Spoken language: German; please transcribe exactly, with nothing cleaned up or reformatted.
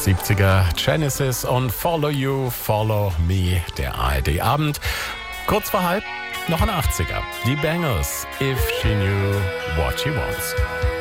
siebziger Genesis und Follow You, Follow Me, der A R D-Abend. Kurz vor halb noch ein achtziger. Die Bangles, If She Knew What She Wants.